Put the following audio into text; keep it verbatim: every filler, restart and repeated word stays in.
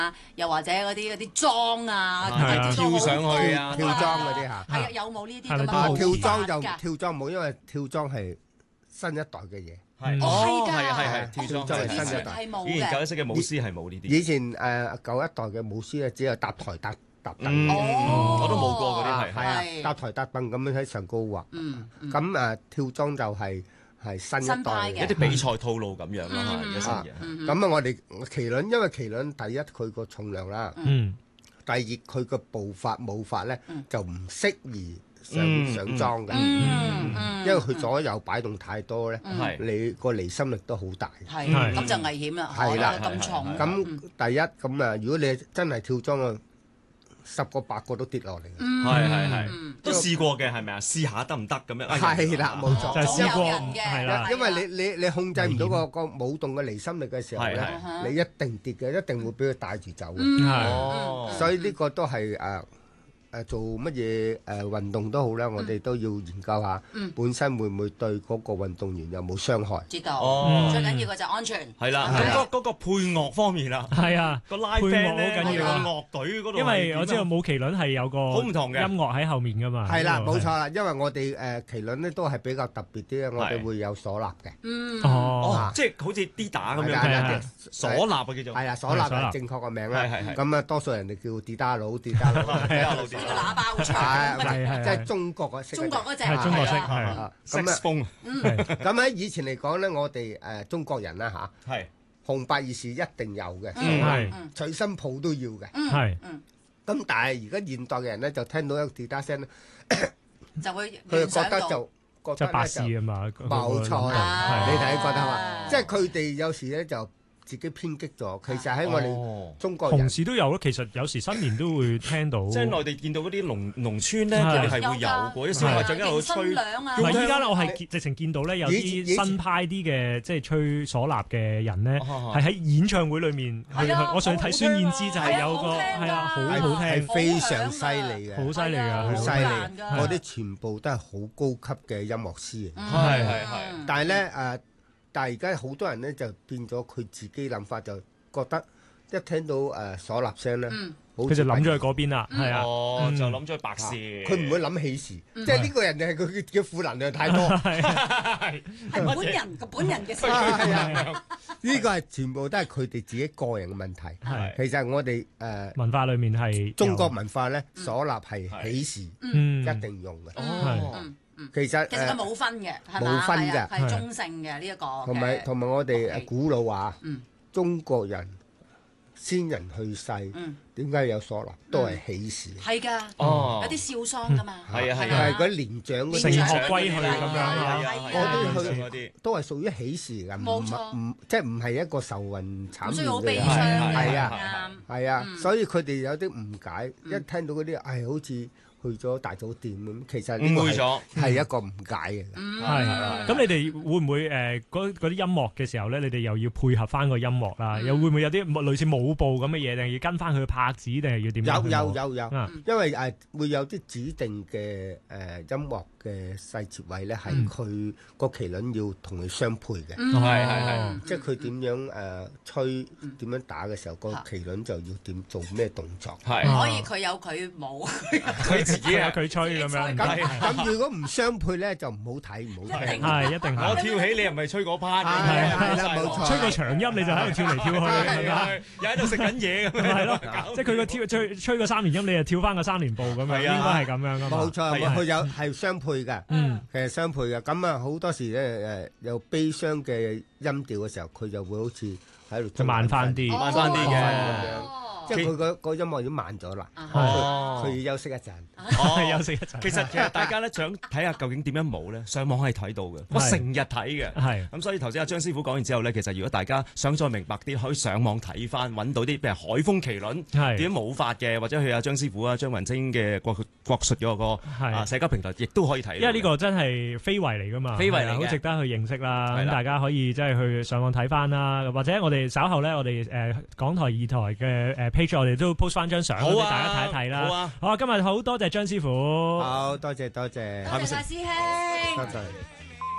又或者嗰啲嗰啲裝啊， 跳上去啊， 跳裝嗰啲嚇。 係啊，有冇呢啲咁啊？ 啊？ 跳裝就跳裝冇，因為跳裝係新一代嘅嘢。 係哦，係㗎， 係係係跳裝係新一代。以前舊一式嘅舞獅係冇呢啲。 以前誒舊一代嘅舞獅咧，只有搭台搭搭凳。 哦， 我都冇過嗰啲係。 係啊，搭台搭凳咁樣喺上高畫。 嗯， 咁誒跳裝就係。係新一代嘅一啲比賽套路咁樣啦，而家新嘢。咁啊，我哋麒麟，因為麒麟第一佢個重量啦， 嗯， 第二佢個步伐舞法咧就唔適宜上上裝嘅，因為佢左右擺動太多咧，你個離心力都好大， 係咁就危險啦， 係啦， 咁重。 咁第一咁啊，如果你真係跳裝啊，十個八個都跌落嚟嘅， 係係係，都試過嘅係咪啊？試下得唔得咁樣？ 係啦，冇錯， 就試過係啦。 因為你你你控制唔到個個舞動嘅離心力嘅時候咧，你一定跌嘅，一定會俾佢帶住走嘅。 係， 所以呢個都係誒誒做乜嘢誒運動都好啦，我哋都要研究下，本身會唔會對嗰個運動員有冇傷害？ 知道，哦，最緊要嘅就係安全。 係啦，咁嗰嗰個配樂方面啦， 係啊， 個拉 band 好緊要啊， 樂隊嗰度。 因為我知道舞麒麟係有個好唔同嘅音樂喺後面噶嘛。 係啦，冇錯啦，因為我哋誒麒麟咧都係比較特別啲嘅，我哋會有嗩吶嘅。 嗯， 哦，即係好似 D 打咁樣嘅嗩吶啊，叫做。 係啦，嗩吶係正確個名啦。係係。咁啊，多數人哋叫 D 打佬，D 打佬。 係啊， 個喇叭好長。 係係，即係中國嗰式。 中國嗰隻係中國式係。 咁啊，咁喺以前嚟講咧，我哋誒中國人啦嚇，係紅白二事一定有嘅， 係隨身抱都要嘅， 係。 咁但係而家現代嘅人咧，就聽到一個滴答聲咧， 就會佢就覺得就覺得百事啊嘛， 冇錯啦，你睇覺得嘛？即係佢哋有時咧就自己偏激咗，其實喺我哋中國人同時都有咯。其實有時新年都會聽到， 即係內地見到嗰啲農農村咧，佢哋係會有過啲小孩仔一路吹。 唔係依家咧，我係直情見到咧有啲新派啲嘅，即係吹嗩吶嘅人咧，係喺演唱會裏面。我上次睇孫燕姿就係有個係啊，好好聽， 係非常犀利嘅， 好犀利㗎， 好犀利。嗰啲全部都係好高級嘅音樂師。 係係係。 但係咧誒。但係而家好多人咧就變咗佢自己諗法，就覺得一聽到誒嗩吶聲咧， 佢就諗咗去嗰邊啦，係啊， 哦，就諗咗去白事， 佢唔會諗喜事，即係呢個人係佢嘅負能量太多， 係本人個本人嘅事， 呢個係全部都係佢哋自己個人嘅問題。係，其實我哋誒文化裡面係中國文化咧，嗩吶係喜事，一定用嘅。 哦。 其實其實佢冇分嘅，係冇分嘅， 係中性嘅呢一個。 同埋同埋我哋誒古老話，中國人先人去世，點解有嗩吶？都係喜事。 係㗎，有啲笑喪㗎嘛。 係啊係啊，係嗰啲年長嗰啲成學歸去咁樣， 嗰啲去都係屬於喜事㗎，唔唔即係唔係一個愁雲慘霧嘅。係啊係啊，所以佢哋有啲誤解，一聽到嗰啲係好似去咗大酒店咁，其實誤會咗， 係一個誤解嘅。 係，咁你哋會唔會誒嗰嗰啲音樂嘅時候咧？你哋又要配合翻個音樂啦，又會唔會有啲類似舞步咁嘅嘢，定係要跟翻佢嘅拍子，定係要點樣？ 有有有有，因為誒會有啲指定嘅誒音樂嘅細節位咧，係佢個麒麟要同佢相配嘅。 係係係， 即係佢點樣誒吹，點樣打嘅時候，個麒麟就要點做咩動作。 係可以佢有佢冇。 自己啊，佢吹咁樣。 咁咁如果唔相配咧，就唔好睇，唔好聽。 係一定係。 我跳起你又唔係吹嗰 part。 係係啦，冇錯。 吹個長音你就喺度跳嚟跳去， 又喺度食緊嘢咁樣。 係咯，即係佢個跳吹吹個三連音，你就跳翻個三連步咁樣，應該係咁樣噶嘛。 冇錯，佢有係相配嘅。嗯，其實相配嘅。咁啊，好多時咧誒有悲傷嘅音調嘅時候，佢就會好似喺度就慢翻啲， 慢翻啲嘅。 即係佢個個音樂已經慢咗啦， 哦， 佢要休息一陣， 哦，休息一陣。 其實其實大家咧想睇下究竟點樣舞咧，上網可以睇到嘅，我成日睇嘅。係咁，所以頭先阿張師傅講完之後咧，其實如果大家想再明白啲，可以上網睇翻，揾到啲譬如海風麒麟點樣舞法嘅，或者去阿張師傅啊張雲清嘅國國術嗰個啊社交平台，亦都可以睇。因為呢個真係非遺嚟㗎嘛， 非遺嚟嘅， 好值得去認識啦。咁大家可以即係去上網睇翻啦，或者我哋稍後咧，我哋誒港台二台嘅誒。page 我哋都 post 翻張相俾大家睇一睇啦。好啊，好啊，今日好多謝張師傅。 好多謝多謝， 多謝晒師兄。 多謝。